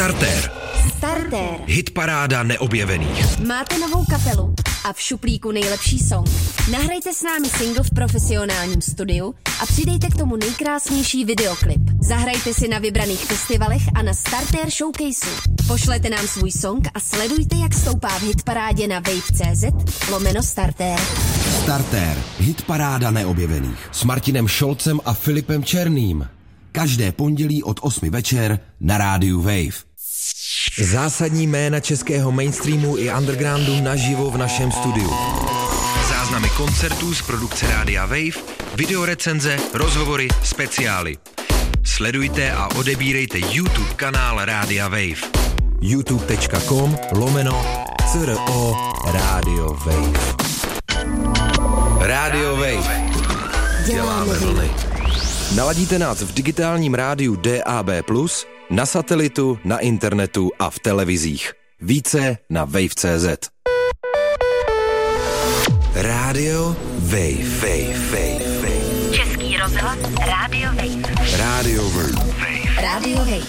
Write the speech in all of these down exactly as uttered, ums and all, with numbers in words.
Startér. Startér. Hitparáda neobjevených. Máte novou kapelu a v šuplíku nejlepší song? Nahrajte s námi single v profesionálním studiu a přidejte k tomu nejkrásnější videoklip. Zahrajte si na vybraných festivalech a na Startér Showcaseu. Pošlete nám svůj song a sledujte, jak stoupá v hitparádě na wave tečka cé zet lomeno Startér. Startér. Hitparáda neobjevených. S Martinem Šolcem a Filipem Černým. Každé pondělí od osmi večer na rádiu Wave. Zásadní jména českého mainstreamu i undergroundu naživo v našem studiu. Záznamy koncertů z produkce Rádia Wave, videorecenze, rozhovory, speciály. Sledujte a odebírejte YouTube kanál Rádia Wave. youtube tečka com lomeno C R O Radio Wave. Radio Wave. Děláme vlny. Naladíte nás v digitálním rádiu D A B plus, na satelitu, na internetu a v televizích. Více na wave tečka cé zet. Rádio Wave, Wave, Wave, Wave. Český rozhlas Rádio Wave. Rádio Wave. Rádio Wave.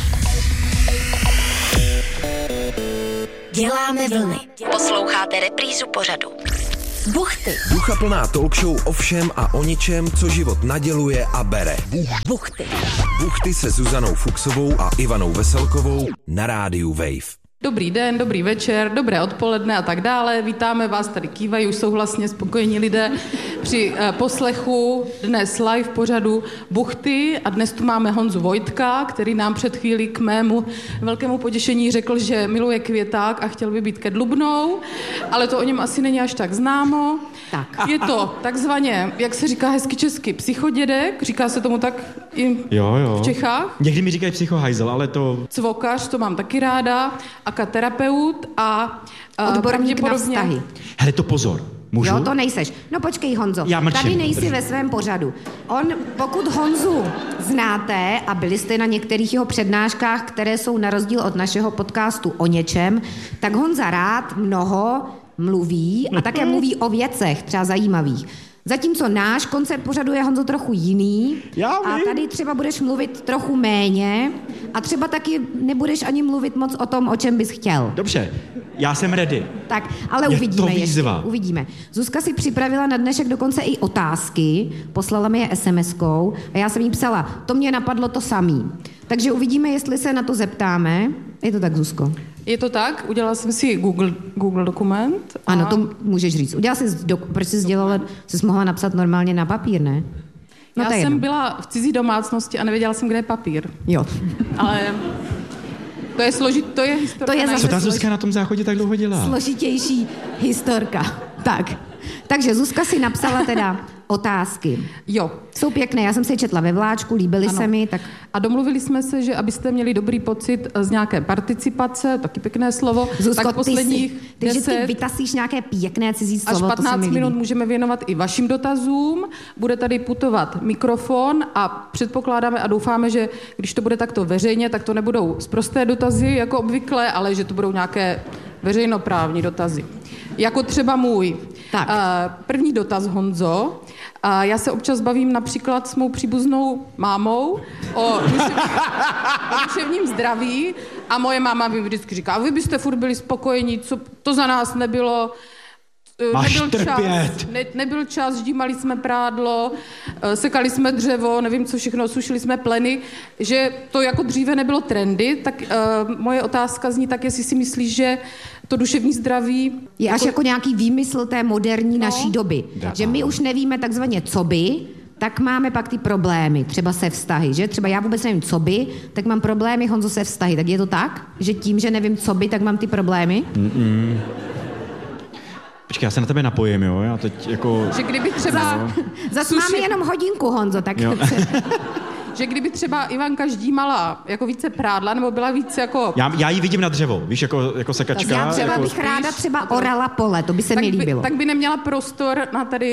Děláme vlny. Posloucháte reprízu pořadu. Buchty. Duchaplná talkshow o všem a o ničem, co život naděluje a bere. Buchty. Buchty se Zuzanou Fuchsovou a Ivanou Veselkovou na rádiu Wave. Dobrý den, dobrý večer, dobré odpoledne a tak dále. Vítáme vás, tady kývají, už jsou vlastně spokojení lidé při eh, poslechu dnes live pořadu Buchty a dnes tu máme Honzu Vojtka, který nám před chvílí k mému velkému potěšení řekl, že miluje květák a chtěl by být kedlubnou, ale to o něm asi není až tak známo. Tak. Je to takzvaně, jak se říká hezky česky, psychodědek, říká se tomu tak i jo, jo. v Čechách. Někdy mi říkají psychohajzel, ale to... Cvokař, to mám taky ráda, akaterapeut a odborník na vztahy. Hele, to pozor. Můžu? Jo, to nejseš. No počkej, Honzo, Já mlčím. tady nejsi ve svém pořadu. On, pokud Honzu znáte a byli jste na některých jeho přednáškách, které jsou na rozdíl od našeho podcastu o něčem, tak Honza rád mnoho mluví a také mluví o věcech, třeba zajímavých. Zatímco náš koncept pořadu je, Honzo, trochu jiný. Já a tady třeba budeš mluvit trochu méně a třeba taky nebudeš ani mluvit moc o tom, o čem bys chtěl. Dobře, já jsem ready. Tak, ale je uvidíme to výzva. ještě. Uvidíme. Zuzka si připravila na dnešek dokonce i otázky, poslala mi je es em eskou a já jsem jí psala, to mě napadlo to samý. Takže uvidíme, jestli se na to zeptáme. Je to tak, Zuzko? Je to tak, udělala jsem si Google, Google dokument. A... Ano, to můžeš říct. Udělala jsi, dok- proč jsi dělala, jsi mohla napsat normálně na papír, ne? No, Já jsem jedno. byla v cizí domácnosti a nevěděla jsem, kde je papír. Jo. Ale to je složit, to je historka. To je zase Co ta Zuzka na tom záchodě tak dlouho dělá? Složitější historka. Tak. Takže Zuzka si napsala teda otázky. Jo. Jsou pěkné, já jsem si je četla ve vláčku, líbily ano. se mi. Tak... A domluvili jsme se, že abyste měli dobrý pocit z nějaké participace, taky pěkné slovo, Zuzko, tak posledních ty, si, ty deset, vždycky vytasíš nějaké pěkné cizí slovo. až patnáct minut můžeme věnovat i vašim dotazům. Bude tady putovat mikrofon a předpokládáme a doufáme, že když to bude takto veřejně, tak to nebudou sprosté dotazy jako obvykle, ale že to budou nějaké veřejnoprávní dotazy. Jako třeba můj. Tak. Uh, první dotaz, Honzo. Uh, já se občas bavím například s mou příbuznou mámou o duševním, o duševním zdraví a moje máma mi vždycky říká, vy byste furt byli spokojení, co to za nás nebylo. Máš nebyl trpět. čas, ne, nebyl čas, ždímali jsme prádlo, sekali jsme dřevo, nevím co všechno, sušili jsme pleny, že to jako dříve nebylo trendy, tak uh, moje otázka zní tak, jestli si myslíš, že to duševní zdraví... Je až jako nějaký výmysl té moderní no. naší doby. Da. Že my už nevíme takzvaně co by, tak máme pak ty problémy, třeba se vztahy, že? Třeba já vůbec nevím, co by, tak mám problémy, Honzo, se vztahy. Tak je to tak? Že tím, že nevím, co by, tak mám ty problémy? Mm-mm. Počkej, já se na tebe napojím, jo? Já teď jako... Že kdyby třeba... Zas máme jenom hodinku, Honzo, tak... Že kdyby třeba Ivanka ždímala jako více prádla, nebo byla více jako... Já, já ji vidím na dřevo, víš, jako, jako sekačka. Já třeba jako... bych ráda třeba orala pole, to by se mi tak by, líbilo. tak by neměla prostor na tady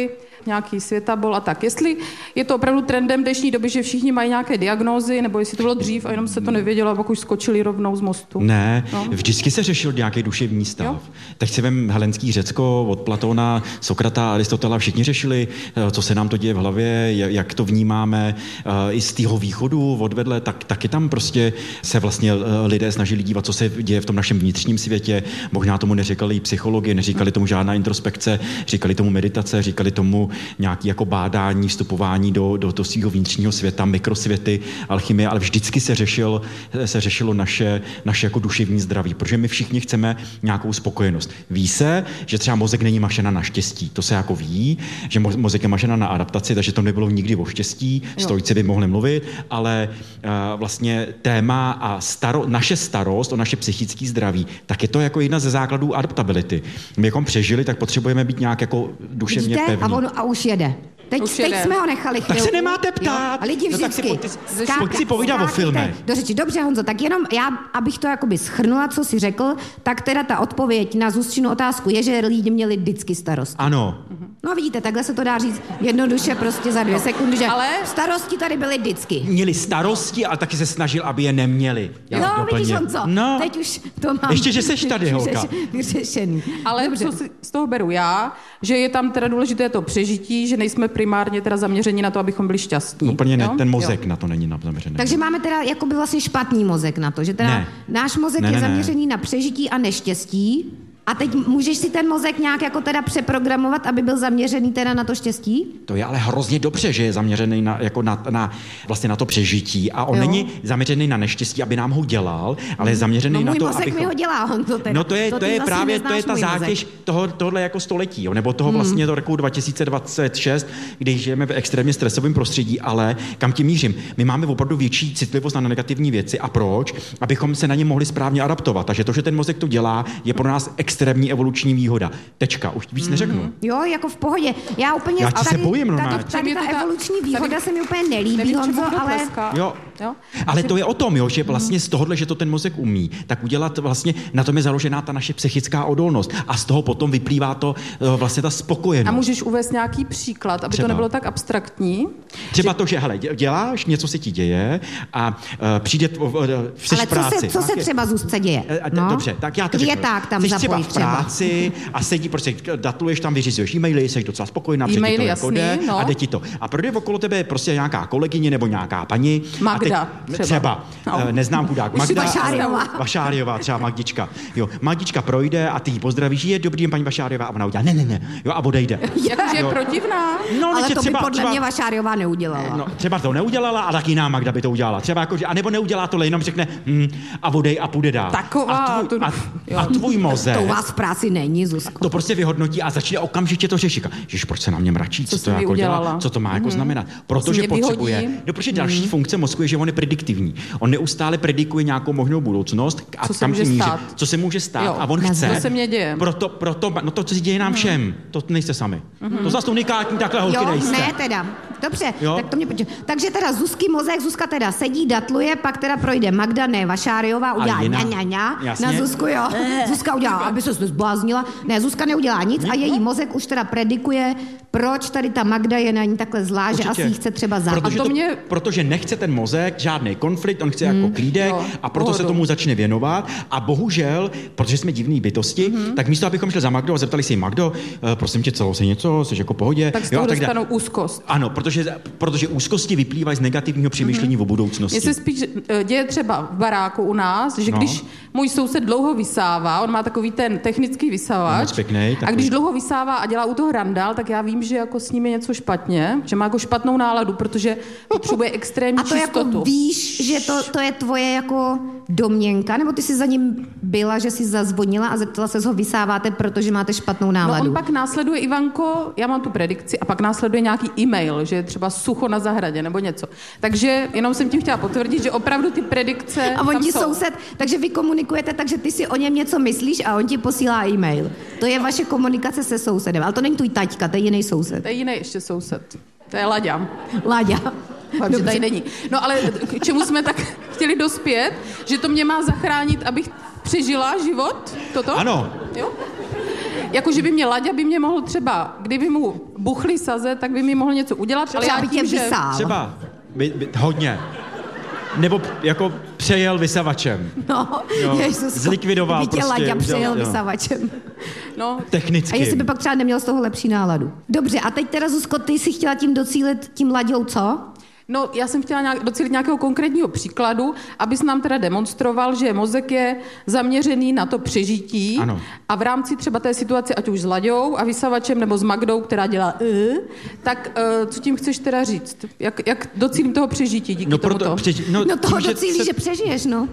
nějaký světabol a tak. Jestli je to opravdu trendem dnešní doby, že všichni mají nějaké diagnózy, nebo jestli to bylo dřív a jenom se to nevědělo a pak už skočili rovnou z mostu. Ne, no. Vždycky se řešil nějaký duševní stav. Jo? Tak si vem helenský Řecko od Platóna, Sokrata, Aristotela, všichni řešili, co se nám to děje v hlavě, jak to vnímáme. I z tého východu odvedle, tak taky tam prostě se vlastně lidé snažili dívat, co se děje v tom našem vnitřním světě. Možná tomu neříkali psychologie, neříkali tomu žádná introspekce, říkali tomu meditace, říkali tomu nějaký jako bádání, vstupování do, do toho svého vnitřního světa, mikrosvěty, alchymie, ale vždycky se, řešil, se řešilo naše, naše jako duševní zdraví, protože my všichni chceme nějakou spokojenost. Ví se, že třeba mozek není mašina na štěstí, to se jako ví, že mozek je mašina na adaptaci, takže to nebylo nikdy o štěstí, stoici by mohli mluvit, ale uh, vlastně téma a staro, naše starost o naše psychické zdraví, tak je to jako jedna ze základů adaptability. My jako přežili, tak potřebujeme být nějak jako duševně Vidíte? pevní. A, on, a už jede. Teď, už teď jede. jsme ho nechali chvilku. Tak se nemáte ptát. Jo? A lidi No, vždycky. tak si, pojď, pojď si povídat o filmech. Do řeči. Dobře, Honzo, tak jenom já, abych to jakoby schrnula, co jsi řekl, tak teda ta odpověď na Zuzčinu otázku je, že lidi měli vždycky starost. Ano. No vidíte, takhle se to dá říct jednoduše prostě za dvě sekundy, že Ale- starosti tady byly vždycky. Měli starosti, ale taky se snažil, aby je neměli. Já No, doplně. vidíš, Honzo, No. teď už to mám. Ještě, že seš tady, holka. Vyřešený. Ale Dobře. co si z toho beru já, že je tam teda důležité to přežití, že nejsme primárně teda zaměření na to, abychom byli šťastní. Úplně ne, jo? ten mozek Jo. na to není zaměřený. Takže máme teda jakoby vlastně špatný mozek na to, že teda Ne. náš mozek Ne, je ne, ne. zaměřený na přežití a neštěstí. A teď můžeš si ten mozek nějak jako teda přeprogramovat, aby byl zaměřený teda na to štěstí? To je ale hrozně dobře, že je zaměřený na, jako na, na, vlastně na to přežití a on Jo. není zaměřený na neštěstí, aby nám ho dělal, ale je zaměřený No na můj to, mozek abychom... mi ho dělá, on to teda. No to je, to ty je zase právě, to neznáš je ta můj mozek. zátěž toho, tohle jako století, jo, nebo toho vlastně do roku dva tisíce dvacet šest, když žijeme v extrémně stresovém prostředí, ale kam tím mířím? My máme opravdu větší citlivost na negativní věci a proč? Abychom se na ně mohli správně adaptovat. Takže to, že ten mozek to dělá, je pro nás extrémní evoluční výhoda. Tečka, už víc neřeknu. Jo, jako v pohodě. Já úplně... Já ti se bojím, normálně. Tady, tady Tady ta ta- evoluční výhoda tady- se mi úplně nelíbí, Nevím, čemu Honzo, kdo ale... tleská. Jo. Jo? Ale to je o tom, jo, že vlastně z tohohle, že to ten mozek umí, tak udělat vlastně, na tom je založená ta naše psychická odolnost. A z toho potom vyplývá to eh, vlastně ta spokojenost. A můžeš uvést nějaký příklad, aby Třeba. to nebylo tak abstraktní? Třeba to, že hele, děláš, něco se ti děje a uh, přijde, uh, jsi Ale v práci. co se, co se Máte- třeba Zuzce děje? Eh, eh, Dobře, tak já to řeknu. Květák tam jsi zapojí třeba v třeba. práci a sedí, prostě datluješ tam, vyřizuješ e-maily, jsi docela spokojená, přijde ti E-maily, to jako jasný, jde no. a jde ti to. A projde okolo tebe prostě nějaká kolegyně nebo nějaká paní. Magda a teď, třeba. třeba. No. Eh, neznám chudák. Už si Magda. Vašáriová. ale- Vašáriová, třeba Magdička. Jo, Magdička projde a ty ji pozdravíš, je dobrý den, paní Vašáriová, a ona udělá ne, ne, ne, jo, a odejde. Jakože je Jo. protivná? No, Ale teď je to by třeba, podle třeba, mě Vašáriová neudělala. No, třeba to neudělala a tak jiná Magda by to udělala. Třeba jako, že, a nebo neudělá to, jenom řekne hm, a odej a půjde dál. Taková, a, tvůj, to- a, jo. a tvůj mozek To u vás v práci není, Zuzko. to prostě vyhodnotí a začne okamžitě to řešit. Ježiš, proč se na mě mračí? Co, Co to jsi mi jako dělá? udělala? Co to má jako znamenat? Protože mě vyhodí? potřebuje. No, protože další funkce mozku je, že on je prediktivní. On neustále predikuje nějakou možnou budoucnost a Co se kam může tím míří. stát. Co se může stát Jo. a on Na chce. co se mně děje. Proto, proto, no to, co se děje nám všem, to nejste sami. To zase unikátní takhle holky Jo, nejste. ne teda. Dobře, Jo. tak to mě počkej. Takže teda Zuzky mozek, Zuzka teda sedí, datluje, pak teda projde Magda, ne, Vašáriová, udělá Ale jiná. ňa, ňa, ňa. Jasně. Na Zuzku, jo. Zuzka udělá, aby se nezbláznila. Ne, Zuzka neudělá nic a její mozek už teda predikuje, proč tady ta Magda je na ní takhle zlá, že asi jí chce třeba zabít. Protože, A to to, mě- protože nechce ten mozek žádný konflikt, on chce jako klídek jo, a proto se pohodu. tomu začne věnovat a bohužel, protože jsme divný bytosti, tak místo, abychom šli za Magdou a zeptali se jí, Magdo, eh, prosím tě, celo se něco, jsi jako v pohodě. Tak z Jo, toho a tak dále. dostanou úzkost. Ano, protože, protože úzkosti vyplývají z negativního přemýšlení o budoucnosti. Mně se spíš eh, děje třeba v baráku u nás, že No. když můj soused dlouho vysává, on má takový ten technický vysavač, Moc pěknej, a takový. když dlouho vysává a dělá u toho randál, tak já vím, že jako s ním je něco špatně, že má jako špatnou náladu, protože potřebuje extrémní A to čistotu. jako víš, že to, to je tvoje jako domněnka, nebo ty jsi za ním byla, že jsi zazvonila a zeptala se, ho vysáváte, protože máte špatnou No náladu. on pak následuje, Ivanko, já mám tu predikci, a pak následuje nějaký e-mail, že je třeba sucho na zahradě nebo něco. Takže jenom jsem tím chtěla potvrdit, že opravdu ty predikce A on tam ti jsou. soused, takže vy komunikujete, takže ty si o něm něco myslíš a on ti posílá e-mail. To je vaše komunikace se sousedem, ale to není tvůj taťka, to je jiný soused. To je jiný ještě soused. To je Laďa. Láďa. Že tady není. No ale k čemu jsme tak chtěli dospět, že to mě má zachránit, abych přežila život? Toto? Ano. Jo? Jako, že by mě Laďa by mě mohl třeba, kdyby mu buchly saze, tak by mi mohl něco udělat, ale já tím, že... Třeba, by, by, hodně. Nebo jako přejel vysavačem. No, jo, Jezus, zlikvidoval viděla, prostě. Já přejel udělal, vysavačem. No. Technicky. A jestli by pak třeba neměl z toho lepší náladu. Dobře, a teď teda, Zuzko, ty jsi chtěla tím docílit tím Laďou, co? No, já jsem chtěla nějak, docílit nějakého konkrétního příkladu, abys nám teda demonstroval, že mozek je zaměřený na to přežití. Ano. A v rámci třeba té situace, ať už s Laďou a vysavačem, nebo s Magdou, která dělá uh, tak uh, co tím chceš teda říct? Jak, jak docílím toho přežití díky no, tomuto? Proto, přeži, no, no toho tím, docílíš, že, se... že přežiješ, no.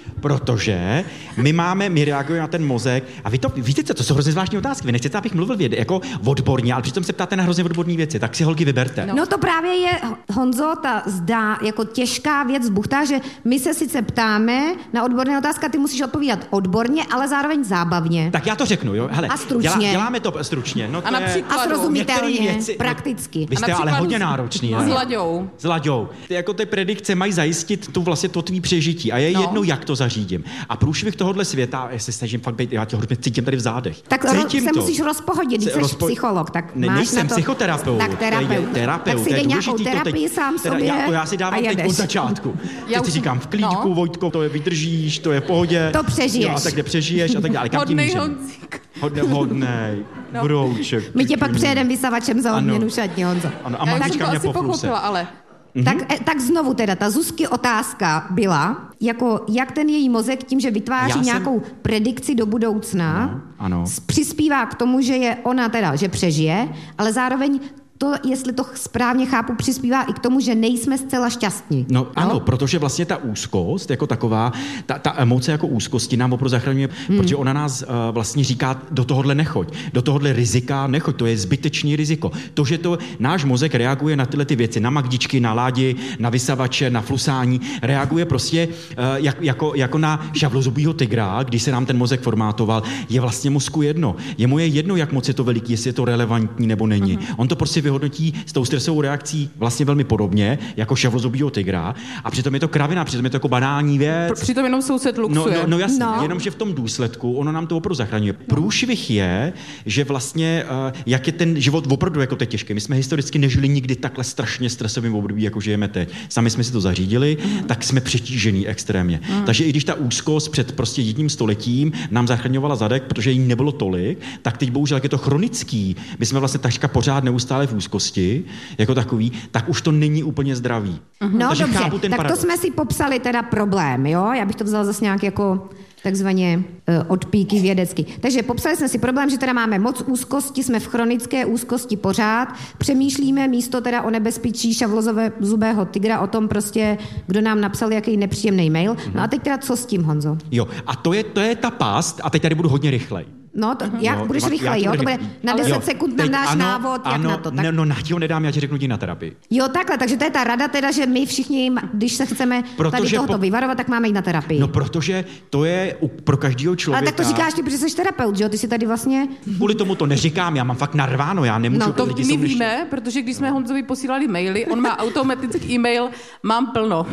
Protože my máme, my reagujeme na ten mozek a vy to, víte co, to jsou hrozně zvláštní otázky. Vy nechcete, abych mluvil věd, jako odborně, ale přitom se ptáte na hrozně odborné věci, tak si holky vyberte. No. no to právě je, Honzo, ta zdá jako těžká věc buchtá, že my se sice ptáme na odborné otázky, ty musíš odpovídat odborně, ale zároveň zábavně. Tak já to řeknu, jo. Hele, a stručně. Dělá, děláme to stručně. No to a například, a srozumitelně, věci, prakticky. No, vy jste ale hodně náročný. S Laďou. S Laďou. Ty, jako ty predikce mají zajistit tu vlastně to tvý přežití a je no. jedno, jak to zařídím. A průšvih tohohle světa, já se snažím fakt být, já tě hodně cítím tady v zádech. Tak cítím se to. musíš rozpohodit, když jsi rozpo... psycholog, tak ne, máš nejsem na to... psychoterapeut. Tak terapeut. terapeut. Tak si dej nějakou terapii sám teda, sobě já, já si dávám teď od začátku. Já teď si říkám, v klídku, no. Vojtko, to je vydržíš, to je v pohodě. To přežiješ. Jo, a tak kde přežiješ a tak dále. Kam tím můžem? Hodnej, hodnej, no. Brouček. My tě pak přejedeme vysavačem za odměnu šatně, Honzo. Ano, a Magdička mě pochopila, ale... Mm-hmm. Tak, tak znovu teda, ta Zuzky otázka byla, jako jak ten její mozek tím, že vytváří jsem... nějakou predikci do budoucna, ano, ano. přispívá k tomu, že je ona teda, že přežije, ale zároveň to, jestli to správně chápu, přispívá i k tomu, že nejsme zcela šťastní. No, no? ano, protože vlastně ta úzkost jako taková, ta, ta emoce jako úzkosti nám opravdu zachraňuje, hmm. protože ona nás uh, vlastně říká, do tohohle nechoď, do tohohle rizika nechoď, to je zbytečný riziko. To, že to náš mozek reaguje na tyhle ty věci, na Magdičky, na Ládi, na vysavače, na flusání, reaguje prostě uh, jak, jako, jako na šavlozubýho tygra, když se nám ten mozek formátoval, je vlastně mozku jedno. Jemu je jedno, jak moc je to veliký, jestli je to relevantní nebo není. Hmm. On to prostě vyhodnotí s tou stresovou reakcí vlastně velmi podobně, jako šavlozubýho tygra, a přitom je to kravina, přitom je to jako banální věc. Přitom jenom soused luxuje. No, no, no jasně, no. Jenomže v tom důsledku ono nám to opravdu zachraňuje. Průšvih je, že vlastně, uh, jak je ten život opravdu jako teď těžký. My jsme historicky nežili nikdy takhle strašně stresovým období, jako žijeme teď. Sami jsme si to zařídili, mm. tak jsme přetížený extrémně. Mm. Takže i když ta úzkost před prostě jedním stoletím nám zachraňovala zadek, protože jí nebylo tolik, tak teď bohužel, jak je to chronický, my jsme vlastně takřka pořád neustále v úzkosti, jako takový, tak už to není úplně zdravý. No takže dobře, chápu ten tak paradox. to jsme si popsali teda problém, jo? Já bych to vzala zase nějak jako takzvaně uh, odpíky vědecky. Takže popsali jsme si problém, že teda máme moc úzkosti, jsme v chronické úzkosti pořád, přemýšlíme místo teda o nebezpečí šavlozubého tygra, o tom prostě, kdo nám napsal jaký nepříjemný mail. No a teď teda co s tím, Honzo? Jo, a to je, to je ta past, a teď tady budu hodně rychlej. No, to, jak jo, budeš rychlej, jo? To bude na deset jo, sekund nám dáš ano, návod, jak ano, na to. Tak... Ne, no, na ti ho nedám, já ti řeknu ti na terapii. Jo, takhle, takže to je ta rada teda, že my všichni, když se chceme protože tady tohoto po... vyvarovat, tak máme jít na terapii. No, protože to je u, pro každého člověka... Ale tak to říkáš ty, protože jsi terapeut, že jo? Ty si tady vlastně... Kvůli tomu to neříkám, já mám fakt narváno, já nemůžu... No to lidi my jsou víme, než... protože když jsme Honzovi posílali maily, on má automatický e-mail, mám plno.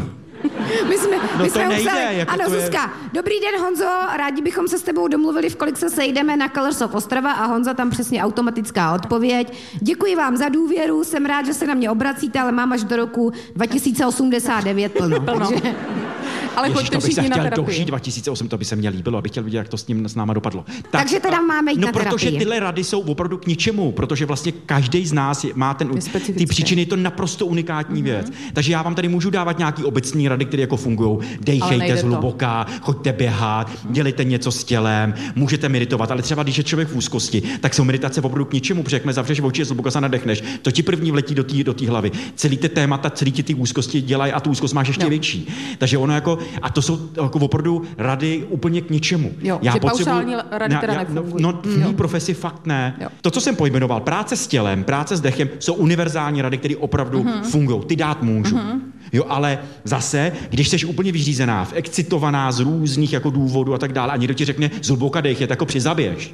My jsme, no my to jsme nejde, usali, jako ano, to je... Zuzka, dobrý den, Honzo, rádi bychom se s tebou domluvili, v kolik se sejdeme na Colors of Ostrava, a Honza tam přesně automatická odpověď. Děkuji vám za důvěru, jsem rád, že se na mě obracíte, ale mám až do roku dva tisíce osmdesát devět plno. plno. Takže... Ale choďte všichni na terapii. Dožít dva tisíce osm, to by se mě líbilo, abych chtěl vidět, jak to s ním s náma dopadlo. Tak, Takže teda máme jít no, na terapii. No, protože tyhle rady jsou opravdu k ničemu, protože vlastně každý z nás má ten, ty příčiny, je to naprosto unikátní mm-hmm. věc. Takže já vám tady můžu dávat nějaký obecní rady, které jako fungují. Dejchejte zhluboka, choďte běhat, dělejte něco s tělem, můžete meditovat, ale třeba když je člověk v úzkosti, tak jsou meditace opravdu k ničemu, protože jakmile zavřeš oči, zhluboka se nadechneš, to ti první vletí do té do té hlavy. Celý ty témata, celý ty úzkosti dělají a tu úzkost máš ještě no. větší. Takže ono jako, a to jsou jako opravdu rady úplně k ničemu. Jo, já že potřebuji, paušální rady teda nefungují. No, no v mý profesi fakt ne. Jo. To, co jsem pojmenoval, práce s tělem, práce s dechem, jsou univerzální rady, které opravdu uh-huh. fungují. Ty dát můžu. Uh-huh. Jo, ale zase, když jsi úplně vyřízená, excitovaná z různých jako důvodů a tak dále, a někdo ti řekne, zhluboka dech, je tak jako přizaběž.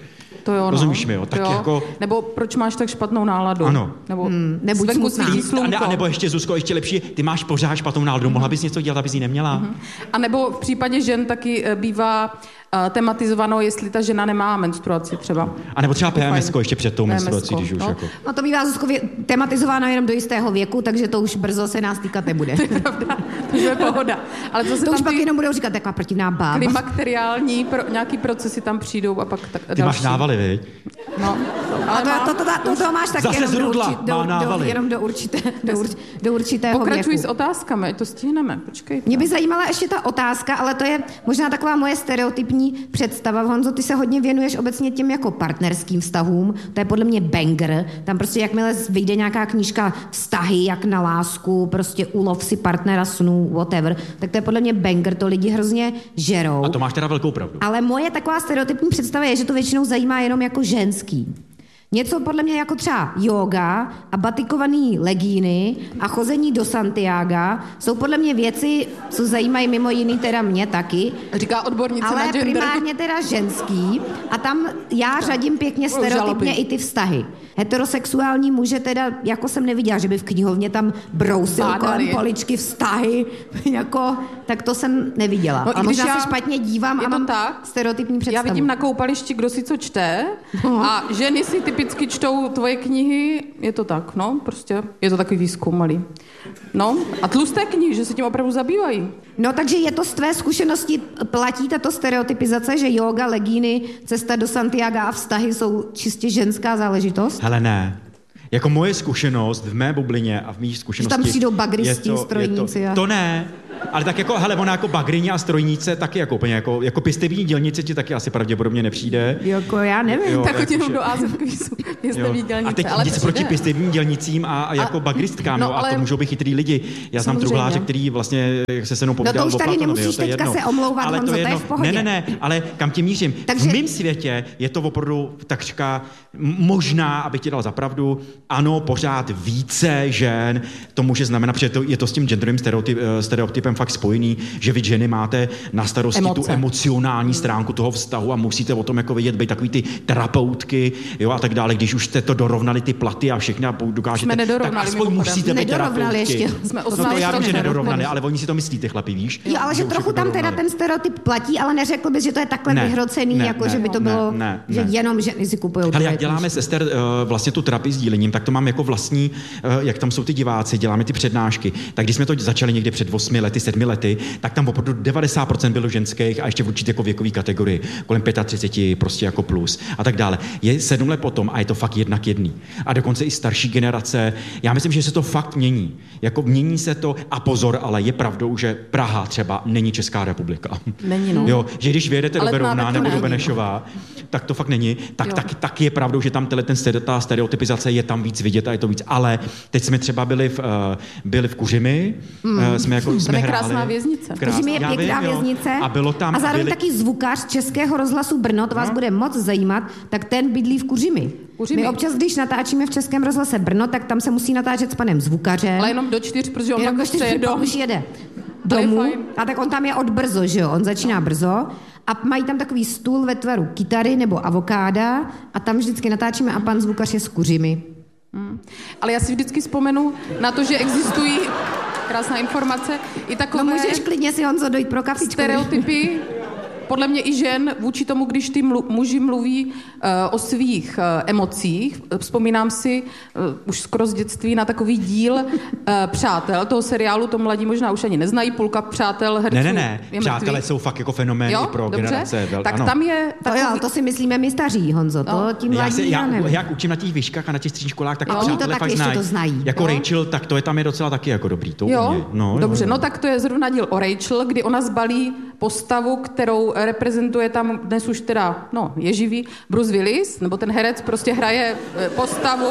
To jo, no. Rozumíš mi, jo? Tak jo. jako... Nebo proč máš tak špatnou náladu? Ano. Nebo hmm, nebuď smutná. slunko. A nebo ještě, Zuzko, ještě lepší, ty máš pořád špatnou náladu, mohla bys něco dělat, abys ji neměla? Mm-hmm. A nebo v případě žen taky bývá uh, tematizováno, jestli ta žena nemá menstruaci třeba. A nebo třeba P M S ko ještě před tou menstruací, když už no. jako... No to bývá, Zuzko, tematizováno jenom do jistého věku, takže to už brzo se nás týkat nebude. To je pravda, to je pohoda. Ale to, se to tam už pak ty... jenom budou říkat, taková protivná bába. Klimakteriální, pro, nějaký procesy tam přijdou a pak tak Ty další. máš návaly, viď? No. A to, to, to, to, to máš tak Zase jenom, zrudla, do, urči, do, má do, jenom do, určité, do, urč, do určitého Pokračuj věku. s otázkami, to stihneme, počkej. Mě by zajímala ještě ta otázka, ale to je možná taková moje stereotypní představa. Honzo, ty se hodně věnuješ obecně těm jako partnerským vztahům, to je podle mě banger. Tam prostě jakmile vyjde nějaká knížka Vztahy, jak na lásku, prostě ulov si partnera snů, whatever, tak to je podle mě banger, to lidi hrozně žerou. A to máš teda velkou pravdu. Ale moje taková stereotypní představa je, že to většinou zajímá jenom jako ženský. Něco podle mě jako třeba yoga a batikovaný legíny a chození do Santiaga jsou podle mě věci, co zajímají mimo jiný teda mě taky. Říká odbornice ale na gender. primárně teda ženský a tam já řadím pěkně stereotypně i ty vztahy. Heterosexuální muže teda, jako jsem neviděla, že by v knihovně tam brousil kolem poličky vztahy, jako, tak to jsem neviděla. No, a možná já, se špatně dívám a mám tak, stereotypní představu. Já vidím na koupališti, kdo si co čte a ženy si typicky čtou tvoje knihy, je to tak, no, prostě je to takový výzkum malý. No, a tlusté knihy, že se tím opravdu zabývají. No, takže je to z tvé zkušenosti, platí tato stereotypizace, že yoga, legíny, cesta do Santiaga a vztahy jsou čistě ženská záležitost? Hele, ne. Jako moje zkušenost v mé bublině a v mých zkušenosti... Že tam přijdou bagristi, to, strojníci. To, a... to ne, ale tak jako, hele, ona jako bagrině a strojnice taky jako úplně jako, jako pěstební dělnice ti taky asi pravděpodobně nepřijde. Jako já nevím. Jo, tak jenom do á zet kvízu pěstební dělnice. A teď ale nic proti pěstebním dělnicím a, a jako a, bagristkám, no, ale... a to můžou být chytrý lidi. Já znám truhláře, který vlastně se se mnou povídal no to už tady nemusíš teďka jedno. se omlouvat, ale Honzo, to je, to je v pohodě. Ne, ne, ne, ale kam tím mířím? Takže... V mém světě je to opravdu takřka možná, abych ti dal za pravdu, ano, pořád více žen, to může znamenat, protože to, je to s tím genderovým stereotyp, stereotypem fakt spojený, že vy ženy máte na starosti Emoce. tu emocionální stránku toho vztahu a musíte o tom jako vědět, být takový ty terapeutky, jo, a tak dále. Když už jste to dorovnali ty platy a všechny a dokážete, tak aspoň musíte být terapeutky. Ještě. Jsme no to já vím, že nedorovnali, ale oni si to myslí, ty chlapi, víš? Jo, ale že, že trochu tam teda ten stereotyp platí, ale neřekl bys, že to je takhle ne, vyhrocený, ne, jako ne, že by to bylo, ne, ne, že ne. jenom ženy si kupujou. Ale jak děláme s Ester uh, vlastně tu terapii s dílením, tak to mám jako vlastní, uh, jak tam jsou ty diváci, děláme ty přednášky. Tak když jsme to začali někdy před osmi lety, sedmi lety, tak tam opravdu devadesát procent bylo ženských a ještě v určitě jako věkový kategorii, kolem třicet pět prostě jako plus a tak dále. Je sedm let potom a je to fakt jednak jedný. A dokonce i starší generace. Já myslím, že se to fakt mění. Jako mění se to a pozor, ale je pravdou, že Praha třeba není Česká republika. Není, no. Jo, že když vyjedete do Berouna nebo do Benešova, tak to fakt není. Tak, tak, tak je pravdou, že tam ten ta stereotypizace je tam víc vidět a je to víc. Ale teď jsme třeba byli v, uh, byli v Kuřimi, mm. uh, jsme jako jsme hráli. Krásná věznice. Kuřimi je pěkná věznice. A bylo tam a zároveň byli... taky zvukař Českého rozhlasu Brno, to vás no. bude moc zajímat, tak ten bydlí v Kuřimi. Kuřimi. My občas, když natáčíme v Českém rozhlase Brno, tak tam se musí natáčet s panem zvukařem. Ale jenom do čtyř, protože on jenom pak čtyř, jede už jede domů. A tak on tam je od brzo, že jo? On začíná brzo. A mají tam takový stůl ve tvaru kytary nebo avokáda a tam vždycky natáčíme a pan zvukař je s Kuřimi. Hmm. Ale já si vždycky vzpomenu na to, že existují, krásná informace, i takové... No můžeš klidně si, Honzo, dojít pro kafičku. Stereotypy, podle mě i žen, vůči tomu, když ty mlu, muži mluví uh, o svých uh, emocích. Vzpomínám si uh, už skoro z dětství na takový díl uh, Přátel, toho seriálu, to mladí možná už ani neznají, půlka přátel herců. Ne, ne, ne, Přátelé jsou fakt jako fenomény jo? pro Dobře? generace. Tak ano. Tam je... Takový... To jo, to si myslíme my staří, Honzo, to no. tím mladí, já, se, já, já Jak učím na těch výškách a na těch středních školách, tak jo, Přátelé to fakt znají. To znají. Jako jo? Rachel, tak to je tam je docela taky jako dobrý. To jo? No, dobře, jo, jo. no tak to je zrovna díl o Rachel, kdy ona zbalí postavu, kterou reprezentuje tam dnes už teda, no, je živý, Bruce Willis, nebo ten herec prostě hraje postavu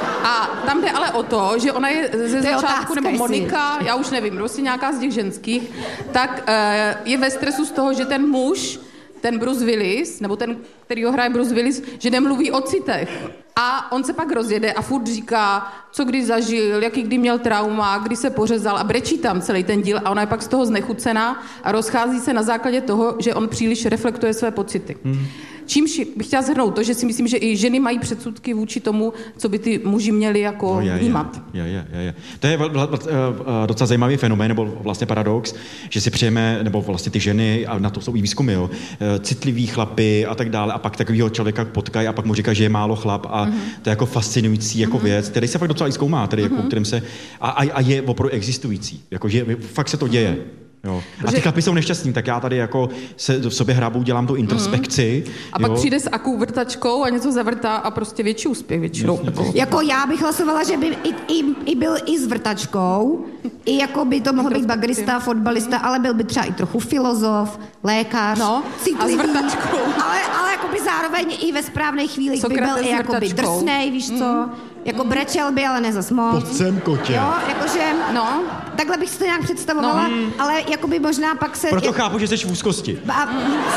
a tam jde ale o to, že ona je ze začátku, otázka, nebo Monika, já už nevím, prostě nějaká z těch ženských, tak uh, je ve stresu z toho, že ten muž, ten Bruce Willis, nebo ten, který ho hraje Bruce Willis, že nemluví o citech. A on se pak rozjede a furt říká, co kdy zažil, jaký kdy měl trauma, kdy se pořezal a brečí tam celý ten díl a ona je pak z toho znechucená a rozchází se na základě toho, že on příliš reflektuje své pocity. Hmm. Čímž bych chtěla shrnout to, že si myslím, že i ženy mají předsudky vůči tomu, co by ty muži měli jako no, je, vnímat. Je, je, je, je. To je docela zajímavý fenomén, nebo vlastně paradox, že si přejeme, nebo vlastně ty ženy, a na to jsou i výzkumy, jo, citlivý chlapy a tak dále, a pak takovýho člověka potkají a pak mu říkají, že je málo chlap a mm-hmm. to je jako fascinující jako mm-hmm. věc, který se fakt docela i zkoumá, tedy mm-hmm. jako, kterým se, a, a je opravdu existující, jako, že fakt se to děje. Jo. A ty chlapi jsou nešťastní, tak já tady jako se v sobě hrabu, dělám tu introspekci. Mm. A pak jo. přijde s akou vrtačkou a něco zavrtá a prostě větší úspěch většinou. Jako. jako já bych hlasovala, že by i, i, i byl i s vrtačkou, i jako by to mohl být bagrista, fotbalista, ale byl by třeba i trochu filozof, lékař, no, citlivý, a s vrtačkou. Ale, ale jako by zároveň i ve správné chvíli by byl i jako by drsnej, víš co? Mm. Jako brečel by, ale ne zas moc. Pojď sem, kotě. Jo, jakože, no, takhle bych si to nějak představovala, no. ale jakoby možná pak se... Proto jak... chápu, že jsi v úzkosti. A,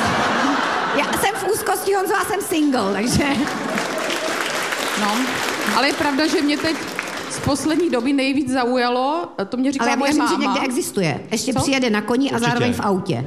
já jsem v úzkosti, Honzo, a jsem single, takže... No, ale je pravda, že mě teď z poslední doby nejvíc zaujalo, to mě říkala moje máma. Ale já věřím, že někde existuje. Ještě Co? přijede na koni a Určitě. zároveň v autě.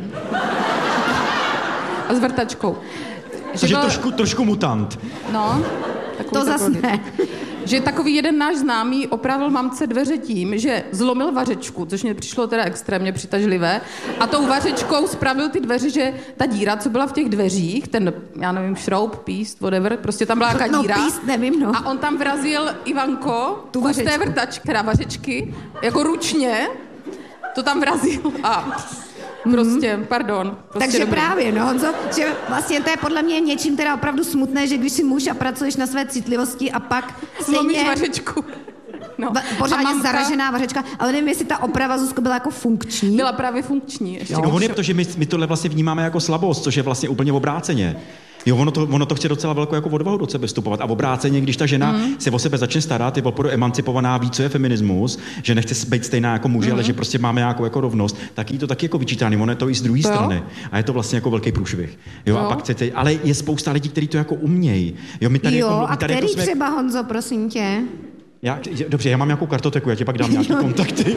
A s vrtačkou. Takže byl... trošku, trošku mutant. No. To zase ne. Že takový jeden náš známý opravil mamce dveře tím, že zlomil vařečku, což mě přišlo teda extrémně přitažlivé, a tou vařečkou spravil ty dveře, že ta díra, co byla v těch dveřích, ten, já nevím, šroub, píst, whatever, prostě tam byla jaká no, díra. Píst, nevím, no. A on tam vrazil, Ivanko, tu kus té vrtačky, teda vařečky, jako ručně, to tam vrazil a... Prostě, mm-hmm. pardon. Prostě Takže dobrý. právě, no Honzo, že vlastně to je podle mě něčím teda opravdu smutné, že když jsi muž a pracuješ na své citlivosti a pak zlomíš stejně... vařečku. No. Va- pořádně mamka... zaražená vařečka, ale nevím, jestli ta oprava, Zuzko, byla jako funkční. Byla právě funkční. Ještě. No, on je, protože my, my tohle vlastně vnímáme jako slabost, což je vlastně úplně obráceně. Jo, ono to, ono to chce docela velkou jako odvahu do sebe vstupovat. A v obráceně, když ta žena mm. se o sebe začne starat, je opravdu emancipovaná, ví, co je feminismus, že nechce být stejná jako muži, mm. ale že prostě máme nějakou jako rovnost, tak jí to taky jako vyčítány. Ono je to i z druhé strany. A je to vlastně jako velký průšvih. Jo, jo. A pak chcete, ale je spousta lidí, kteří to jako umějí. Jo, my tady jo jako, my a tady který jako jsme... třeba, Honzo, prosím tě? Já, dobře, já mám nějakou kartoteku, já ti pak dám nějaké kontakty.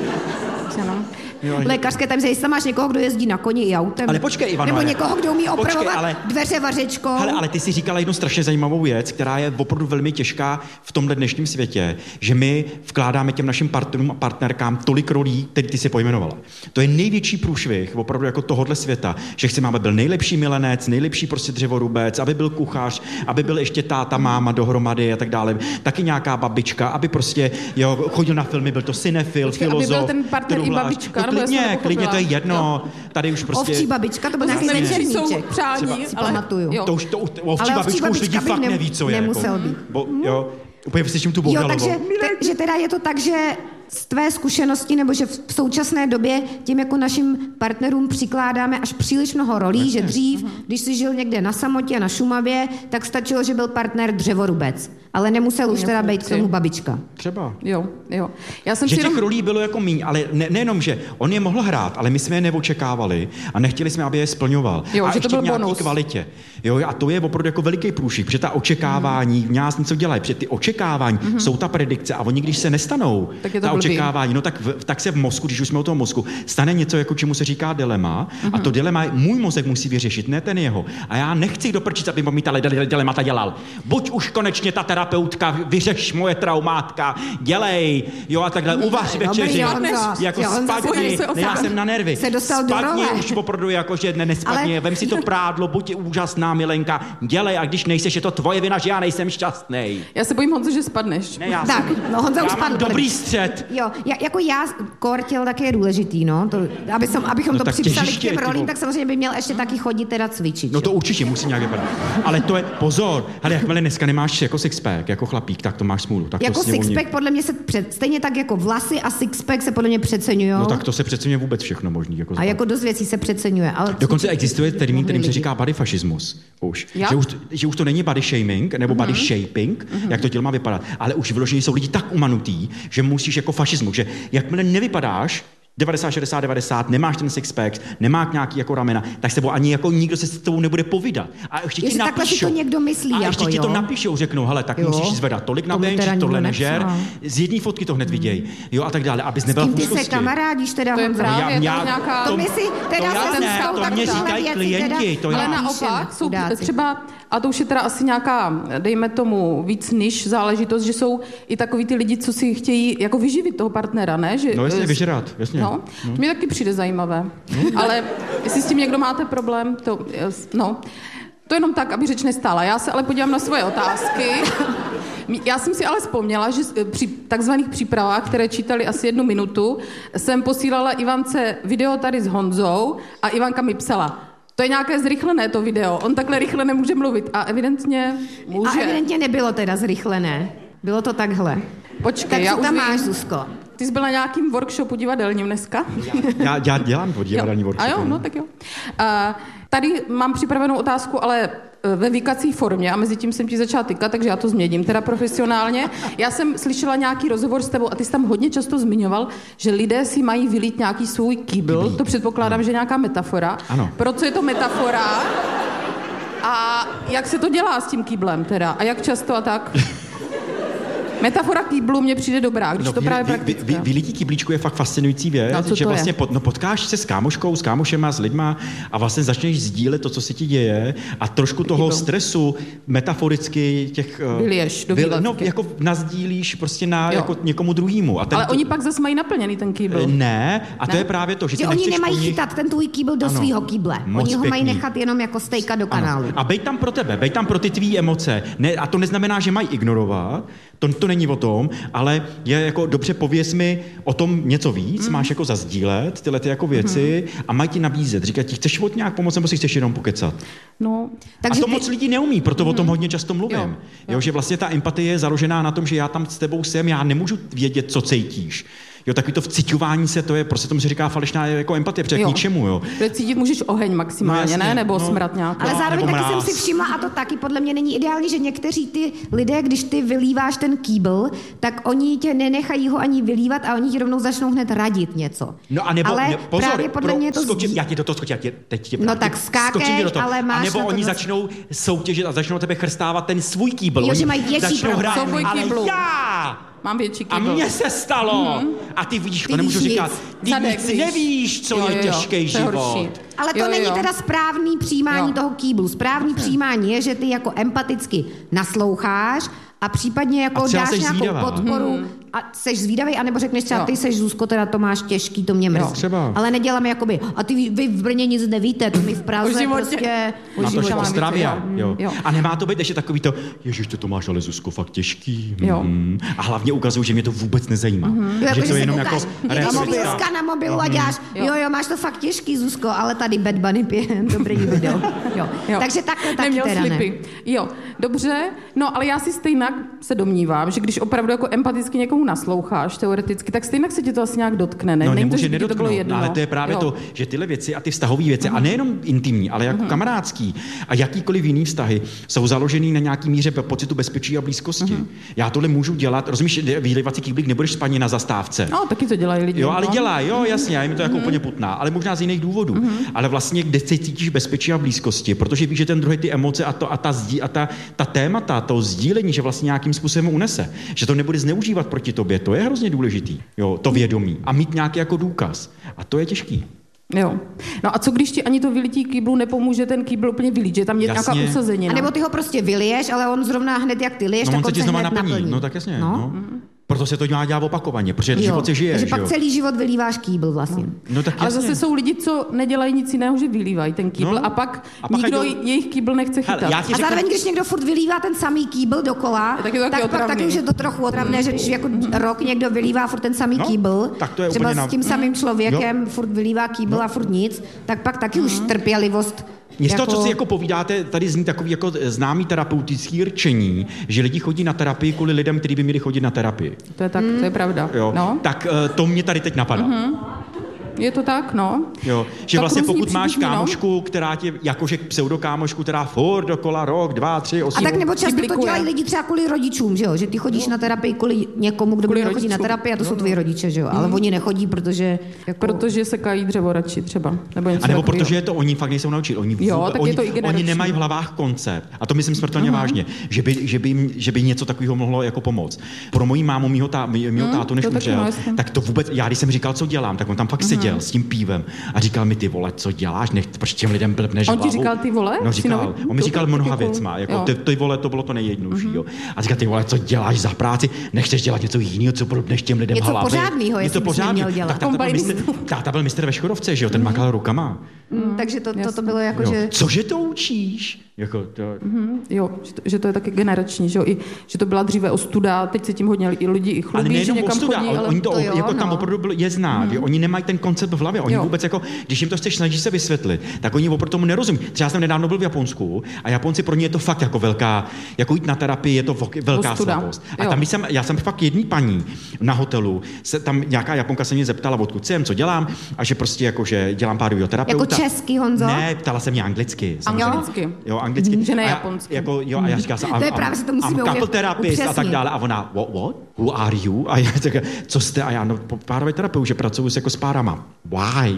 Jo, lékařské tam zjistí, máš někoho, kdo jezdí na koni i autem. Ale počkej, Ivano. Nebo někoho, kdo umí opravovat počkej, ale... dveře vařečkou. Hele, ale ty si říkala jednu strašně zajímavou věc, která je opravdu velmi těžká v tomhle dnešním světě, že my vkládáme těm našim partnerům a partnerkám tolik rolí, který ty si pojmenovala. To je největší průšvih opravdu jako tohohle světa, že chceme, aby byl nejlepší milenec, nejlepší prostě dřevorubec, aby byl kuchař, aby byl ještě táta, máma dohromady a tak dále, taky nějaká babička, aby prostě jo, chodil na filmy, byl to cinefil, Počkej, filozof. Aby byl ten partner i babička. No, klidně, klidně, to je jedno. Jo. Tady už prostě... Ovčí babička, to byl nějaký večerníček. Přání, si pamatuju. To už to, ovčí babička už lidi fakt neví, co je. Nemusel jako, být. Bo, jo, úplně slyším tu boudalovo. Jo, takže te, že teda je to tak, že z tvé zkušenosti, nebo že v současné době tím jako našim partnerům přikládáme až příliš mnoho rolí, ne, že dřív, ne. když jsi žil někde na samotě, na Šumavě, tak stačilo, že byl partner dřevorubec. Ale nemusel už teda být k tomu babička. Třeba. Jo, jo. Já jsem že si těch jenom... rolí bylo jako míň, ale ne, nejenom, že on je mohl hrát, ale my jsme je neočekávali a nechtěli jsme, aby je splňoval. Jo, a že ještě to byl v nějaký bonus. kvalitě. Jo, a to je opravdu jako veliký průšvih, protože ta očekávání mm. v nás něco dělají, protože ty očekávání mm-hmm. jsou ta predikce a oni, když se nestanou, tak je to ta blbý. očekávání, no tak, v, tak se v mozku, když už jsme o tom mozku, stane něco, jako čemu se říká dilema mm-hmm. a to dilema můj mozek musí vyřešit, ne ten jeho. A já nechci doprčit, aby mi ta dilemata dělal. Buď už konečně ta terapeutka vyřeš moje traumátka, dělej, jo a takhle, uvař večeři, jako spadni, ne, já jsem na nervy, se dostal do spadni role. už opravdu jako, že ne, nespadni, ale... vem si to prádlo, buď úžasná milenka, dělej a když nejseš, je to tvoje vina, že já nejsem šťastnej. Já se bojím, Honzo, že spadneš. Ne, já tak, jsem, no Honza já už mám spadl. dobrý střed. Jo, já, jako já, kor těl taky je důležitý, no, to, aby som, abychom no, to připsali těžiště, k těm rolím, tak samozřejmě by měl ještě taky chodit teda cvičit. No to určitě musí nějak vypadat. Ale to je, pozor, hele, jakmile dneska nemáš jako sixpack, jako chlapík, tak to máš smůlu. Tak jako to sixpack podle mě se před, stejně tak jako vlasy a sixpack se podle mě přeceňujou. No tak to se přeceňuje vůbec všechno možný. Jako a jako dost věcí se přeceňuje. Ale dokonce existuje termín, kterým se říká bodyfašismus. Už. Že, už. že už to není body shaming nebo uh-huh. body shaping, uh-huh. jak to tělo má vypadat, ale už vyloženě jsou lidi tak umanutý, že musíš jako fašismus, že jakmile nevypadáš devadesát, šedesát, devadesát, nemáš ten sixpack, nemáš nějaký jako ramena, tak se ani jako nikdo se s tebou nebude povídat. A ještě ti napíšou. Takhle si to někdo myslí, a jako, ještě ti to napíšou, řeknou, hele, tak jo. musíš zvedat tolik na bench, tohle nežer, z jedné fotky to hned viděj, jo a tak dále, abys nebyla v úzkosti. S kým ty se kamarádíš teda, Honzo? Právě, já, to, nějaká... to my si teda to, já ne, to mě říkají klienti. Ale naopak jsou třeba A to už je teda asi nějaká, dejme tomu, víc niž záležitost, že jsou i takový ty lidi, co si chtějí jako vyživit toho partnera, ne? Že, no jasně, vyžrat, jasně. No, no. Mně taky přijde zajímavé. No. Ale jestli s tím někdo máte problém, to, no, to jenom tak, aby řeč nestála. Já se ale podívám na svoje otázky. Já jsem si ale vzpomněla, že při takzvaných přípravách, které čítali asi jednu minutu, jsem posílala Ivance video tady s Honzou a Ivanka mi psala, to je nějaké zrychlené to video, on takhle rychle nemůže mluvit a evidentně může. A evidentně nebylo teda zrychlené, bylo to takhle. Počkej, tak já co tam už máš, vím. Zuzko? Ty jsi byl na nějakým workshopu divadelním dneska? Já, já dělám divadelní workshop. A jo, no tak jo. A tady mám připravenou otázku, ale ve vykací formě a mezi tím jsem ti začala tykat, takže já to změním teda profesionálně. Já jsem slyšela nějaký rozhovor s tebou a ty jsi tam hodně často zmiňoval, že lidé si mají vylít nějaký svůj kýbl. Kýblík. To předpokládám, že je nějaká metafora. Ano. Proč je to metafora? A jak se to dělá s tím kýblem teda? A jak často a tak? Metafora kýblu mně přijde dobrá, když no, to vy, právě vy, praktické. Vy, vy, vylítí kýblíčku je fakt fascinující věc, no, že vlastně je? pot, no, potkáš se s kámoškou, s kámošema, s lidma a vlastně začneš sdílet to, co se ti děje a trošku toho Kýbl. stresu metaforicky těch... Vyliješ do vyl, výletky. No, jako nazdílíš prostě na jako někomu druhému. A ten, ale oni pak zase mají naplněný ten kýbl. Ne, a to ne? je právě to, že, že oni nemají chytat ten tvůj kýbl do svého kýble. Oni ho pěkný. mají nechat jenom jako stejka do kanálu. Ano. A bej tam pro tebe, bej tam pro ty tvý emoce. Ne, a to neznamená, že mají ignorovat, to, to není o tom, ale je jako dobře pověz mi o tom něco víc, mm. máš jako zazdílet tyhle ty jako věci mm. a mají ti nabízet. Říkat ti, chceš od nějak pomoct, nebo si chceš jenom pokecat. No, takže a to ty... moc lidí neumí, proto mm. o tom hodně často mluvím. Jo, jo. Jo, že vlastně ta empatie je založená na tom, že já tam s tebou jsem, já nemůžu vědět, co cítíš. Jo, takový to vciťování se, to je, prostě tomu se říká falešná jako empatie, protože k ničemu, jo. Protože cítit můžeš oheň maximálně, no, jasně, ne? Nebo no, smrad nějaký. Ale no, zároveň taky jsem si všimla, a to taky podle mě není ideální, že někteří ty lidé, když ty vylíváš ten kýbl, tak oni tě nenechají ho ani vylívat a oni ti rovnou začnou hned radit něco. No a nebo, ale ne, pozor, právě podle pro, mě to skočím, zdí... já ti do toho skočím, já tě, teď tě No tak skákej, ale máš. A nebo na to oni dost... začnou soutěžit a začnou tebe chrstávat ten svůj kýbl. Jo, oni že mají větší hrát, ale kýbl. já! Mám větší a mně se stalo. Mm-hmm. A ty vidíš, ty to nemůžu říkat. Ty Zadek, nic nevíš, co jo, je jo, těžký život. Ale to jo, není jo. teda správný přijímání jo. toho kýblu. Správný hmm. přijímání je, že ty jako empaticky nasloucháš a případně jako a dáš nějakou zvídavá. podporu hmm. a seš zvídavej, anebo řekneš třeba, jo. ty seš Zuzko, teda to máš těžký, to mě mrzí. Třeba. Ale neděláme jakoby, a ty vy v Brně nic nevíte, to my v Praze prostě... Na to, že Ostravě, jo. Jo. Jo. A nemá to být ještě takový to, ježiš, ty to máš ale Zuzko fakt těžký. Jo. Mm. A hlavně ukazuju, že mě to vůbec nezajímá. Mm-hmm. Že jo, to je že jenom ukáž, jako reklika na mobilu a děláš, jo. jo, jo, máš to fakt těžký, Zuzko, ale tady Bad Bunny pije dobrý video. Jo. Jo. Takže takhle taky teda slipy. ne. Jo, dobře, no ale já si stejnak se domnívám, že když opravdu jako empaticky někomu nasloucháš teoreticky, tak stejnak se ti to asi nějak dotkne, ne? No, Nejím nemůže to, že to bylo jedno. Ale to je právě jo. to, že tyhle věci a ty vztahové věci, uh-huh. a nejenom intimní, ale jako uh-huh. kamarádský a jakýkoliv jiný vztahy jsou založený na nějaký míře pocitu bezpečí a blízkosti. Uh-huh. Já tohle můžu dělat, rozumíš, vylejvací kýblík nebudeš spaní na zastávce. No, taky to dělají lidi. Jo, ale no. dělají, jo, jasně, já jim to jako uh-huh. úplně putná, ale možná z jiných důvodů. Uh-huh. Ale vlastně, kde se cítíš bezpečí a blízkosti, protože víš, že ten druhý ty emoce a to a ta zdí, a ta, ta témata, to sdílení, že vlastně nějakým způsobem unese, že to nebude zneužívat proti tobě, to je hrozně důležitý. Jo, to vědomí a mít nějaký jako důkaz. A to je těžký. Jo. No a co když ti ani to vylití kýblu nepomůže ten kýbl úplně vylít, že tam je jasně. nějaká usazenina. A nebo ty ho prostě vyliješ, ale on zrovna hned jak ty liješ, no, tak on se on ti se znova hned naplní. naplní. No tak jasně. No. No. Proto se to má dělat opakovaně, protože jo. život se žije. Takže že pak jo? celý život vylíváš kýbl vlastně. No, no tak ale zase jsou lidi, co nedělají nic jiného, že vylívají ten kýbl no. a pak, a pak nikdo jdou... jejich kýbl nechce chytat. Hele, a řeknu... zároveň, když někdo furt vylívá ten samý kýbl dokola, tak, tak pak otravný. taky už je to trochu otravné, že když jako rok někdo vylívá furt ten samý no, kýbl, třeba na... s tím samým člověkem no. furt vylívá kýbl no. a furt nic, tak pak taky už trpělivost. Mně z toho, jako... co si jako povídáte, tady zní takový jako známý terapeutický rčení, že lidi chodí na terapii kvůli lidem, kteří by měli chodit na terapii. To je tak, mm. to je pravda. Jo. No. Tak to mě tady teď napadá. Mm-hmm. Je to tak, no. Jo, že tak vlastně pokud máš příbuzní, kámošku, která tě, jakože pseudokámošku, která furt dokola rok, dva, tři, osm... A tak nebo často kiblikuje. to dělají lidi třeba kvůli rodičům, že jo? Že ty chodíš no. na terapii kvůli někomu, kdo by měl chodit na terapii a to no. jsou tvoji rodiče, že jo? Ale hmm. oni nechodí, protože... Jako... Protože sekají dřevo radši třeba. Nebo něco a nebo takovýho. protože je to oni fakt nejsou naučit. Oni, jo, tak oni, je to i oni nemají v hlavách koncept. A to myslím smrtelně uh-huh. vážně, že by, že, by jim, že by něco takového mohlo jako pomoct. Pro moji mámu, mýho, tá, mýho hmm, tátu, než umřel, tak to vůbec... Já když jsem říkal, co dělám, tak on tam fakt seděl seděl s tím pívem a říkal mi, ty vole, co děláš, nech, proč těm lidem blbneš On hlavu. ti říkal ty vole? No říkal, Synovi? on mi To říkal taky mnoha cool. věcma, jako Jo. ty, ty vole, to bylo to nejjednodušší, jo. A říkal, ty vole, co děláš za práci, nechceš dělat něco jiného, co blbneš těm lidem Něco hlavy. pořádnýho, jestli bys neměl dělat. Tak táta byl, mistr, táta byl mistr ve Škodovce, že jo, ten makal rukama. Mm, takže to, to, to bylo jako, Jo. že... Cože to učíš? Jako to... Mm, jo, že to, že to je taky generační, že jo, i, že to byla dříve ostuda, teď se tím hodně i lidi i chlubí, Ale že nejenom někam ostuda, chodí, ale... oni to, To jo, jako tam no. opravdu bylo- je znát, mm. oni nemají ten koncept v hlavě, oni Jo. vůbec jako, když jim to chceš snažit se vysvětlit, tak oni opravdu tomu nerozumí. Třeba jsem nedávno byl v Japonsku a Japonci pro ně je to fakt jako velká, jako jít na terapii je to vok- velká Ostuda. slavost. A Jo. tam jsem, já jsem fakt jedný paní na hotelu, se, tam nějaká Japonka se mě zeptala, odkud jsem, co dělám, a že prostě jako, že dělám párovýho terapeuta. Jako český, Honzo? Ne, ptala se mě anglicky. samozřejmě. Anglicky. Jo, anglicky. Že ne A já- japonsky. Jako, jo, a já říkala jsem, To je právě, že to musíme couple uvět- therapist a tak upřesnit. dále. A ona, what, what? Who are you? A já říkám, co jste? A já, no, párový terapeut, že pracuju s jako s párama. Why?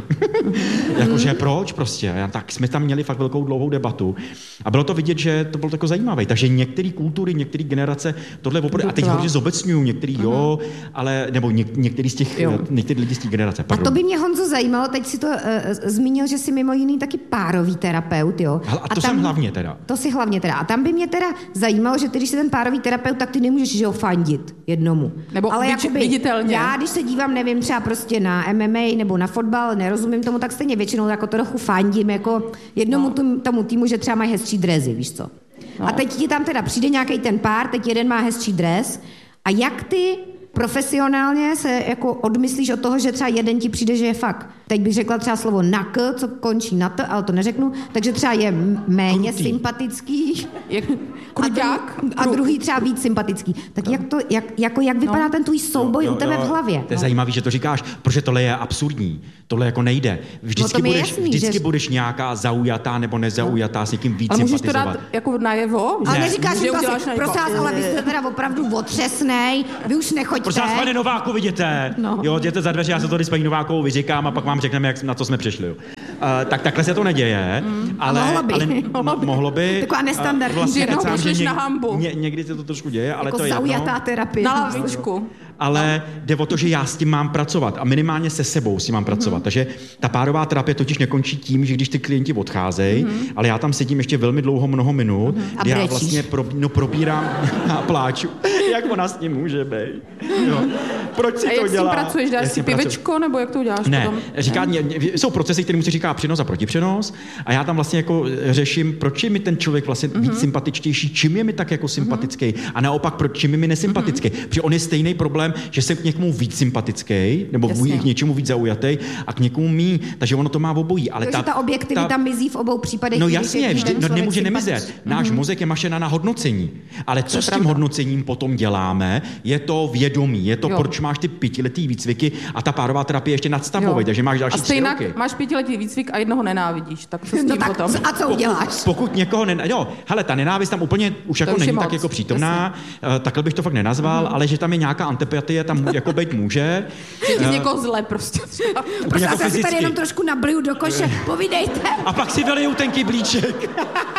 Jakože proč prostě? A já, tak jsme tam měli fakt velkou dlouhou debatu. A bylo to vidět, že to bylo tako zajímavé. Takže některé kultury, některé generace, tohle opravdu, a teď hodně zobecňuju, některý jo, ale, nebo něk, některý z těch, Jo. některý lidi z té generace. A Pardon. to by mě, Honzo, zajímalo, teď si to uh, zmínil, že jsi mimo jiný taky párový terapeut, jo? Hele, a to jsem hlavně teda. To si hlavně teda. A tam by mě teda zajímalo, že ty, když jsi ten párový terapeut, tak ty nemůžeš, že ho, fandit jednomu. Nebo ale vyč- jakoby, viditelně. já, když se dívám, nevím, třeba prostě na M M A nebo na fotbal, nerozumím tomu, tak stejně většinou jako trochu fandím, jako jednomu no. tomu týmu, že třeba mají hezčí dresy, víš co. No. A teď ti tam teda přijde nějaký ten pár, teď jeden má hezčí dres a jak ty profesionálně se jako odmyslíš od toho, že třeba jeden ti přijde, že je fakt, teď bych řekla třeba slovo na k, co končí na t, ale to neřeknu, takže třeba je m- méně Krutý. sympatický Jak a, kruťák? dru- a druhý třeba víc sympatický. Tak jak, to, jak, jako, jak vypadá No. ten tvůj souboj Jo, u tebe jo, v hlavě? To je zajímavý, že to říkáš, protože tohle je absurdní. Tohle jako nejde. Vždycky, No to mi je budeš, jasný, vždycky že- budeš nějaká zaujatá nebo nezaujatá, s někým víc Ale můžeš to sympatizovat. dát jako najevo? Ale že- neříkáš, že že to uděláš asi, najevo. prosím vás, ale vy jste teda opravdu otřesnej, vy už nechoďte. Prosím vás, pane Nováku, vidíte? No. Jo, jděte za dveře, já se to tady s paní Novákovou vyříkám a pak vám řekneme, jak, na co jsme přišli. Jo. Uh, tak takhle se to neděje, mm. ale, mohlo by. ale Mohlo by. mohlo by. Taková nestandardní. Uh, vlastně Že jednoho kecám, pošleš že na hambu. ně, někdy se to trošku děje, ale Jako to je jedno. zaujatá terapie. Na lavičku. Ale jde o to, že já s tím mám pracovat a minimálně se sebou s tím mám pracovat. Mm-hmm. Takže ta párová terapie totiž nekončí tím, že když ty klienti odcházejí, mm-hmm. ale já tam sedím ještě velmi dlouho, mnoho minut, mm-hmm. A kdy já brečíš. vlastně pro, no, probírám a pláču. Jak ona s tím může být? No. Proč si A to jak s tím dělá? pracuješ? Dáš Jak s si tím pracuji? pivečko, nebo jak to uděláš Ne, potom? říká, ne? jsou procesy, kterým se říká přenos a protipřenos a já tam vlastně jako řeším, proč je mi ten člověk vlastně mm-hmm. víc sympatičtější, čím je mi tak jako sympatický mm-hmm. a naopak, proč čím je mi nesympatický. Mm-hmm. Protože on je stejný problém, že jsem k někomu víc sympatický, nebo Jasně. k něčemu víc zaujatý a k někomu mí, takže ono to má obojí. Ale Takže ta objektivita ta... mizí v obou případech. No když jasně, je vždy, ten no člověk nemůže sympatický. nemizet. Náš mozek je mašena na hodnocení. Ale co je s tím pravda. hodnocením potom děláme, je to vědomí. Je to, Jo. proč máš ty pětiletý výcviky a ta párová terapie ještě nadstavový, takže máš další A stejně tři roky. máš pětiletý výcvik a jednoho nenávidíš, tak co s tím No tak potom? a co uděláš? Pokud někoho ne... Jo, hele, ta nenávist tam úplně už jako už je není moc, tak jako přítomná, uh, takhle bych to fakt nenazval, mm-hmm. ale že tam je nějaká antipatie, tam jako být může. Že ti z někoho zle prostě třeba. Prosím jako vás, já si tady fyzicky. jenom trošku nabliju do koše. Povídejte. A pak si vyliju tenký blíček.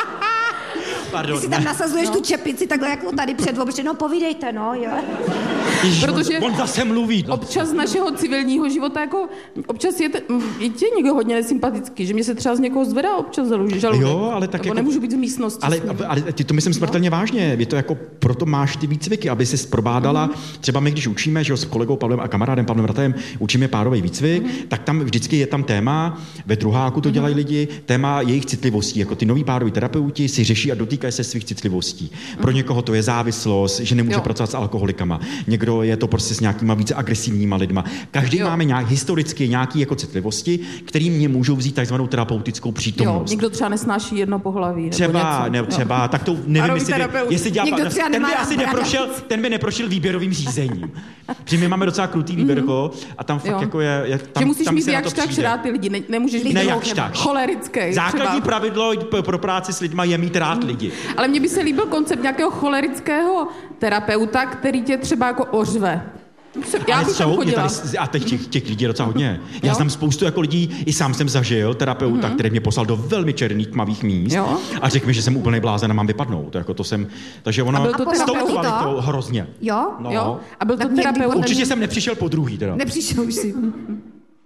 Pardon. Ty si tam ne. nasazuješ no. tu čepici takhle jako tady před občas. No povídejte, no, jo. Ježiš, Protože- on, on zase mluví. No. Občas z našeho civilního života, jako občas je, te, je tě někdo hodně nesympatický, že mě se třeba z někoho zvedá občas žaludek. Jo, ale tak Nebo jako- nemůžu být v místnosti. Ale, s ním. ale ty to myslím smrtelně vážně. Je to jako, proto máš ty výcviky, aby si probádala. Mm. Třeba my, když učíme, že jo, s kolegou Pavlem a kamarádem Pavlem Vratajem učíme párový výcvik, mm. tak tam vždycky je tam téma, ve druháku to dělají mm. lidi, téma jejich citlivostí. Jako ty noví pároví terapeuti si řeší a dotýkají se svých citlivostí. Pro někoho to je závislost, že nemůže Jo. pracovat s alkoholikama. Někdo je to prostě s nějakýma více agresivníma lidma. Každý Jo. máme nějak historicky nějaký jako citlivosti, kterým mě můžou vzít takzvanou terapeutickou Jo, přítomnost. někdo třeba nesnáší jedno pohlaví. nebo Třeba, něco. ne, Jo. třeba, tak to nevím, Párový jestli by, terapeut. jestli dělá, Někdo třeba ten by nemá asi rád neprošel, ten by neprošel výběrovým řízením. Protože my máme docela krutý výběrko a tam fakt Jo. jako je, je tam, Že musíš tam mít se na to jakž tak přijde. rád ty lidi, ne, nemůžeš být Ne, jako jakž tak. cholerický. Základní třeba. pravidlo p- pro práci s lidma je mít rád lidi. Ale mně by se líbil koncept nějakého cholerického terapeuta, který tě třeba jako ořve. Já Ale bych tam jsou, mě chodila. tady, a teď těch, těch lidí je docela hodně. Já Jo? znám spoustu jako lidí, i sám jsem zažil terapeuta, mm-hmm. který mě poslal do velmi černých tmavých míst Jo? a řekl mi, že jsem úplný blázen a mám vypadnout. To jako to jsem, takže ono, A byl to s tou terapeut? kvalitou hrozně. Jo? No. Jo? A byl to Tak mě terapeut. výborně- Určitě jsem nepřišel po druhý teda. Nepřišel už si.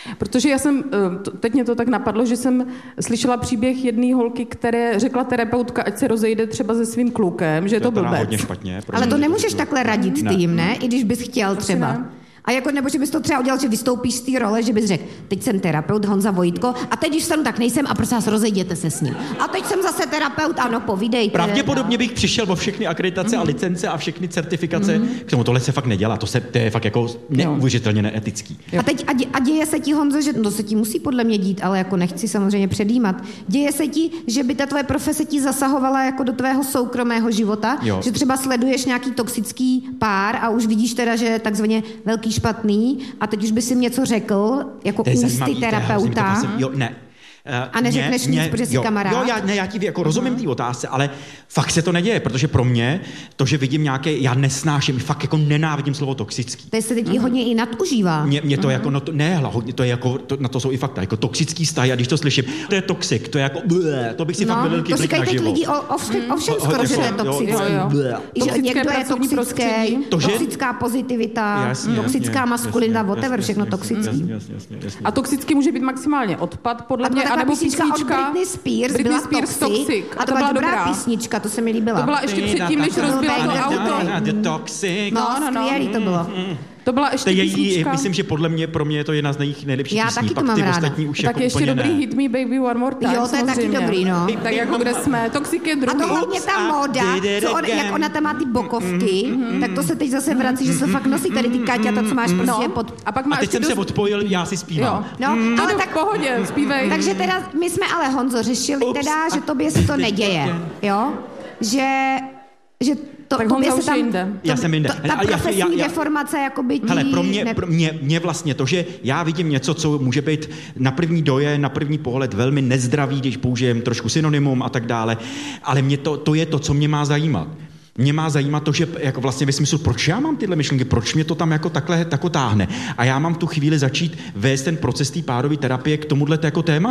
Protože já jsem, teď mě to tak napadlo, že jsem slyšela příběh jedné holky, které řekla terapeutka, ať se rozejde třeba se svým klukem, že je to, to blbec. Hodně špatně. Ale to nemůžeš to... takhle radit ty jim, ne? I když bys chtěl třeba. Ne. A jako, nebo že bys to třeba udělal, že vystoupíš z té role, že bys řekl, teď jsem terapeut Honza Vojtko a teď, když jsem tak nejsem a prosím vás, rozejděte se s ním. A teď jsem zase terapeut, ano, povídejte. Pravděpodobně bych přišel o všechny akreditace mm. a licence a všechny certifikace. Mm. K tomu tohle se fakt nedělá, to, se, to je fakt jako neuvěřitelně neetický. Jo. A teď a, dě, a děje se ti, Honzo, že to se ti musí podle mě dít, ale jako nechci samozřejmě předjímat. Děje se ti, že by ta tvoje profese ti zasahovala jako do tvého soukromého života, jo. Že třeba sleduješ nějaký toxický pár a už vidíš teda, že je takzvaně velký špatný a teď už by si něco řekl, jako ústy terapeuta. Jo, ne. A neřekneš nic, protože jsi jo, kamarád? Jo, já, ne, já ti jako rozumím té otázce, ale fakt se to neděje, protože pro mě to, že vidím nějaké, já nesnáším, fakt jako nenávidím slovo toxický. To se teď mm. i hodně i nadužívá. Mě, mě to mm. jako, no to, ne, hodně, to je jako, to, na to jsou i fakta, jako toxický vztah, a když to slyším, to je toxik, to je jako, blé, to bych si no, fakt velký klik na život. To říkají teď lidi o, o, všem, o všem skoro, že to je toxický. Že někdo je toxický, toxická pozitivita, toxická maskulina, whatever, všechno toxický. A toxický může být maximálně odpad, podle mě, a nebo písnička. Britney Spears Britney byla Spears Toxic, Toxic. A to, to byla dobrá, dobrá písnička, to se mi líbila. To byla ještě předtím, než rozbila to auto. Toxic. No, no, no. Skvělý to bylo. To byla ještě to je písnička. Myslím, že podle mě, pro mě je to jedna z nejich nejlepších Já písní. taky to Pak mám ty ráda. ostatní už tak jako ještě dobrý ne. Hit Me Baby One More Time. Jo, to je taky dobrý, no. Tak jako kde jsme. Toxic je druhý. A to hlavně ta móda, co on, jak ona tam má ty bokovky, mm-hmm. tak to se teď zase vrací, že se fakt nosí tady ty Kaťata, co máš prostě no. pod... A pak má a teď jsem dost... se odpojil, já si zpívám. No, mm. ale tak v pohodě, zpívej. Takže teda, my jsme ale, Honzo, řešili Ups, teda, že tobě se to neděje, jo? Že... že to, tak Honza už je jinde. Já jsem jinde. To, ta profesní já, já, já, deformace jakoby tí... Hele, pro mě, ne... pro mě, mě vlastně to, že já vidím něco, co může být na první doje, na první pohled velmi nezdravý, když použijem trošku synonymum a tak dále, ale mě to, to je to, co mě má zajímat. Mě má zajímat to, že jako vlastně ve smyslu, proč já mám tyhle myšlenky, proč mě to tam jako takhle tako táhne. A já mám v tu chvíli začít vést ten proces té párové terapie k tomuhle jako téma.